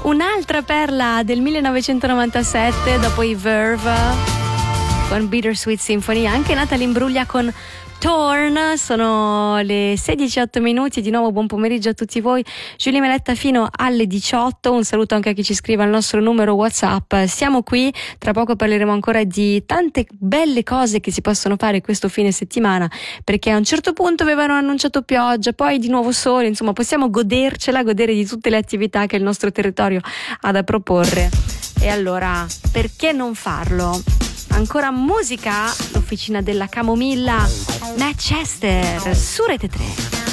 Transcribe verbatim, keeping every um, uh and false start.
Un'altra perla del millenovecentonovantasette, dopo i Verve con Bittersweet Symphony, anche Natalie Imbruglia con Torn. Sono le sedici e otto minuti. Di nuovo buon pomeriggio a tutti voi. Giulia Meletta fino alle diciotto. Un saluto anche a chi ci scrive al nostro numero WhatsApp. Siamo qui, tra poco parleremo ancora di tante belle cose che si possono fare questo fine settimana, perché a un certo punto avevano annunciato pioggia, poi di nuovo sole, insomma possiamo godercela, godere di tutte le attività che il nostro territorio ha da proporre. E allora perché non farlo? Ancora musica, l'officina della camomilla, Manchester su Rete tre.